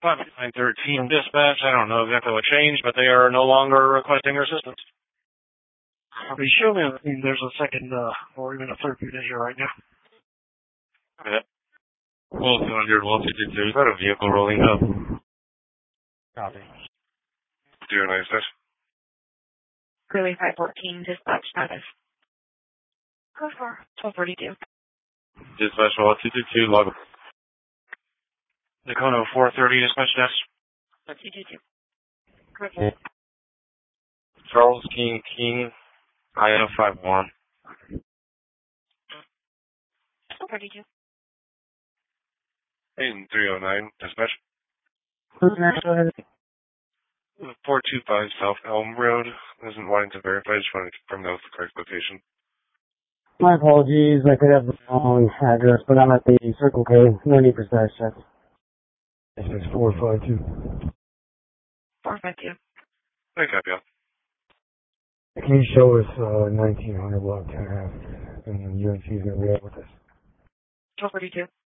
913 dispatch. I don't know exactly what changed, but they are no longer requesting your assistance. Copy. Show me if there's a second or even a third unit here right now. Okay. Well, 200, 152. Is that a vehicle rolling up? Copy. 096. Clearly 514, dispatch status. Go for 1232. Dispatch 1222, log. Dakota 430, dispatch desk. 1222. Correct. Charles King, IO 51. 1232. Hayden 309, dispatch. Who's next? Go ahead. 425 South Elm Road. Isn't wanting to verify, just wanted to confirm that was the correct location. My apologies, I could have the wrong address, but I'm at the Circle K. No need for status check. This is 452. 452. I copy out. Can you show us 1900 block 10 and UNC is going to be out with us? 1232.